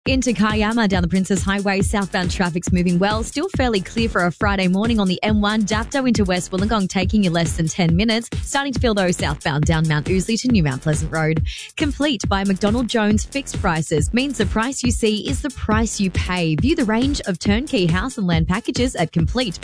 Into Kayama down the Princess Highway, southbound traffic's moving well. Still fairly clear for a Friday morning on the M1. Dapto into West Wollongong taking you less than 10 minutes. Starting to feel those southbound down Mount Ousley to New Mount Pleasant Road. Complete by McDonald Jones Fixed Prices means the price you see is the price you pay. View the range of turnkey house and land packages at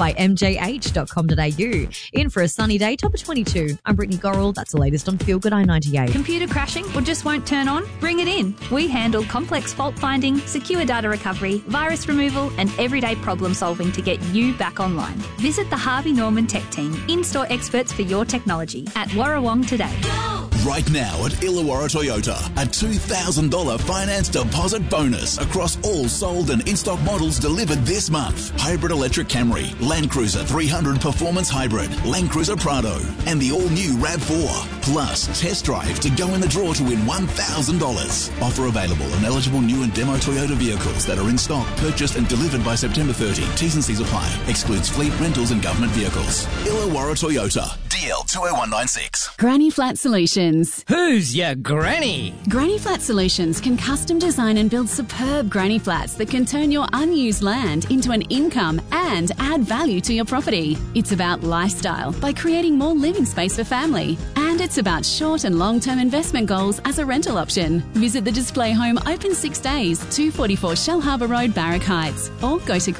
completebymjh.com.au. In for a sunny day, top of 22. I'm Brittany Gorrell. That's the latest on Feel Good I-98. Computer crashing or just won't turn on? Bring it in. We handle complex fault finding, secure data recovery, virus removal and everyday problem solving to get you back online. Visit the Harvey Norman Tech Team, in-store experts for your technology at Warrawong today. Right now at Illawarra Toyota, a $2,000 finance deposit bonus across all sold and in-stock models delivered this month. Hybrid electric Camry, Land Cruiser 300 Performance Hybrid, Land Cruiser Prado and the all-new RAV4. Plus, test drive to go in the draw to win $1,000. Offer available on eligible new and demo Toyota vehicles that are in stock, purchased and delivered by September 30. T's and C's apply. Excludes fleet, rentals and government vehicles. Illawarra Toyota. DL 20196. Granny Flat Solutions. Who's your granny? Granny Flat Solutions can custom design and build superb granny flats that can turn your unused land into an income and add value to your property. It's about lifestyle by creating more living space for family. And it's about short and long-term investment goals as a rental option. Visit the display home open 6 days, 244 Shell Harbour Road, Barrack Heights, or go to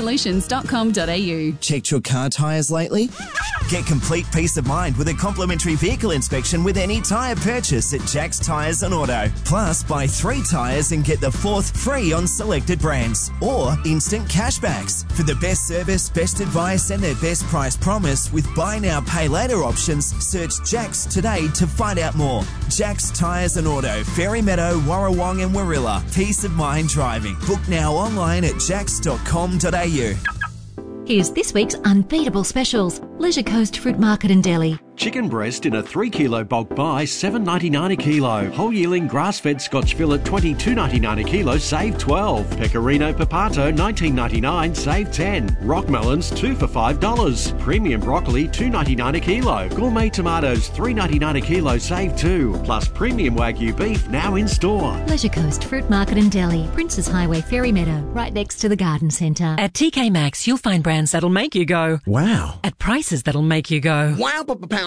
grannyflatsolutions.com.au. Checked your car tyres lately? Get complete peace of mind with a complimentary vehicle inspection with any tyre purchase at Jack's Tyres and Auto. Plus, buy 3 tyres and get the 4th free on selected brands. Or instant cashbacks. For the best service, best advice and their best price promise with buy now, pay later options, search Jack's today to find out more. Jack's Tyres and Auto, Fairy Meadow, Warrawong and Warilla. Peace of mind driving. Book now online at jacks.com.au. Here's this week's unbeatable specials. Leisure Coast Fruit Market in Delhi. Chicken breast in a 3 kilo bulk buy, $7.99 a kilo. Whole yearling grass-fed Scotch fillet, $22.99 a kilo, save 12. Pecorino Papato, $19.99, save 10. Rock melons, 2 for $5. Premium broccoli, $2.99 a kilo. Gourmet tomatoes, $3.99 a kilo, save 2. Plus premium Wagyu beef now in store. Leisure Coast Fruit Market in Delhi. Princess Highway, Fairy Meadow, right next to the Garden Centre. At TK Maxx, you'll find brands that'll make you go, wow, at prices that'll make you go, wow,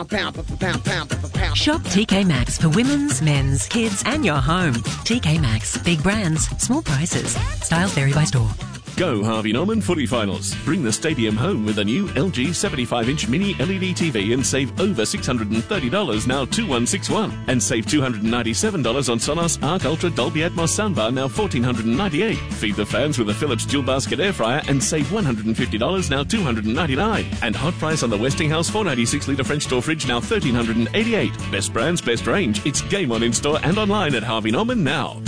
Shop TK Maxx for women's, men's, kids and your home. TK Maxx. Big brands, small prices. Styles vary by store. Go Harvey Norman Footy Finals. Bring the stadium home with a new LG 75-inch mini LED TV and save over $630, now 2161. And save $297 on Sonos Arc Ultra Dolby Atmos soundbar, now $1,498. Feed the fans with a Philips dual basket air fryer and save $150, now $299. And hot price on the Westinghouse 496-litre French door fridge, now $1,388. Best brands, best range. It's game on in store and online at Harvey Norman now.